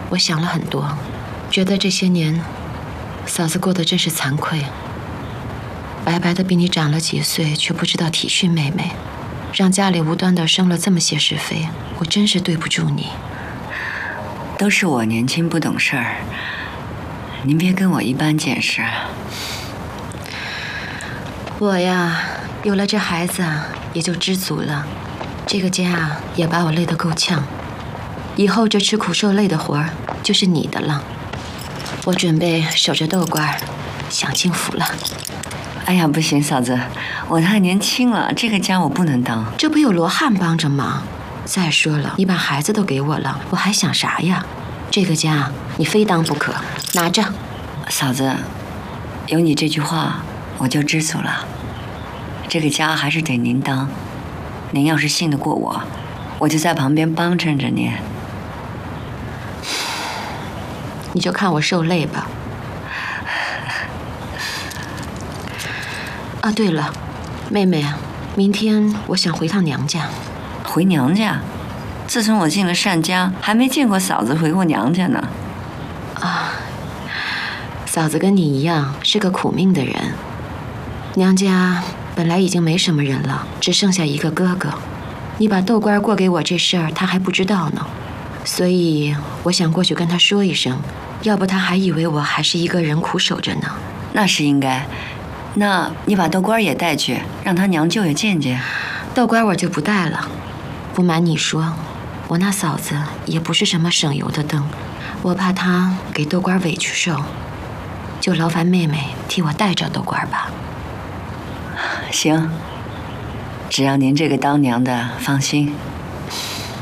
我想了很多，觉得这些年嫂子过得真是惭愧。白白的比你长了几岁，却不知道体恤妹妹，让家里无端的生了这么些是非，我真是对不住你。 都是我年轻不懂事儿，您别跟我一般见识。 我呀，有了这孩子也就知足了，这个家也把我累得够呛，以后这吃苦受累的活儿就是你的了。我准备守着豆罐享清福了。 哎呀，不行，嫂子，我太年轻了，这个家我不能当。 这不有罗汉帮着吗？再说了，你把孩子都给我了，我还想啥呀？这个家你非当不可，拿着。 嫂子，有你这句话我就知足了。这个家还是得您当，您要是信得过我，我就在旁边帮衬着您。 你就看我受累吧。啊，对了，妹妹，明天我想回趟娘家。 回娘家？自从我进了单家，还没见过嫂子回过娘家呢。 啊，嫂子跟你一样是个苦命的人，娘家本来已经没什么人了，只剩下一个哥哥。你把豆官过给我这事儿，他还不知道呢，所以我想过去跟他说一声，要不他还以为我还是一个人苦守着呢。 那是应该。那你把豆官也带去，让他娘舅也见见。 豆官我就不带了。不瞒你说，我那嫂子也不是什么省油的灯，我怕她给豆官委屈受，就劳烦妹妹替我带着豆官吧。 行，只要您这个当娘的放心。